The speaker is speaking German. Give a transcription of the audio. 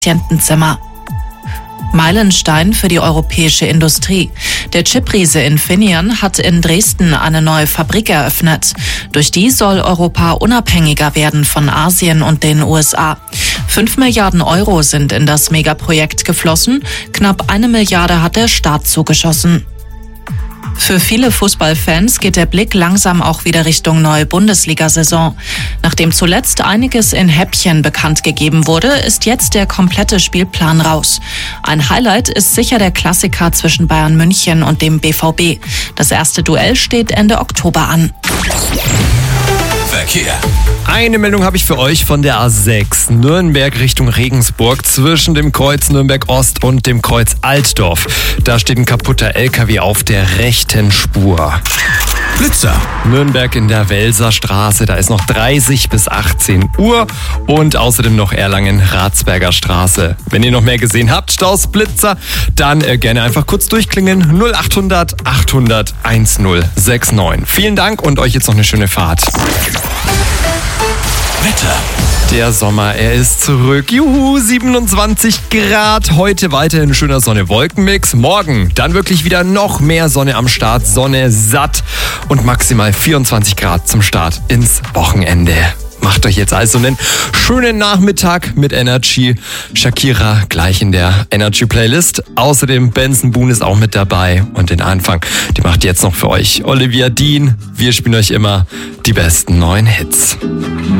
Patientenzimmer. Meilenstein für die europäische Industrie. Der Chipriese Infineon hat in Dresden eine neue Fabrik eröffnet. Durch die soll Europa unabhängiger werden von Asien und den USA. 5 Milliarden Euro sind in das Megaprojekt geflossen. Knapp 1 Milliarde hat der Staat zugeschossen. Für viele Fußballfans geht der Blick langsam auch wieder Richtung neue Bundesliga-Saison. Nachdem zuletzt einiges in Häppchen bekannt gegeben wurde, ist jetzt der komplette Spielplan raus. Ein Highlight ist sicher der Klassiker zwischen Bayern München und dem BVB. Das erste Duell steht Ende Oktober an. Verkehr. Eine Meldung habe ich für euch von der A6 Nürnberg Richtung Regensburg zwischen dem Kreuz Nürnberg Ost und dem Kreuz Altdorf. Da steht ein kaputter LKW auf der rechten Spur. Blitzer. Nürnberg in der Welser Straße, da ist noch 30 bis 18 Uhr und außerdem noch Erlangen-Ratsberger Straße. Wenn ihr noch mehr gesehen habt, Staus, Blitzer, dann gerne einfach kurz durchklingeln. 0800 800 1069. Vielen Dank und euch jetzt noch eine schöne Fahrt. Wetter. Der Sommer, er ist zurück. Juhu, 27 Grad. Heute weiterhin schöner Sonne-Wolken-Mix. Morgen dann wirklich wieder noch mehr Sonne am Start. Sonne satt und maximal 24 Grad zum Start ins Wochenende. Macht euch jetzt also einen schönen Nachmittag mit Energy. Shakira gleich in der Energy-Playlist. Außerdem Benson Boone ist auch mit dabei. Und den Anfang, die macht jetzt noch für euch Olivia Dean. Wir spielen euch immer die besten neuen Hits.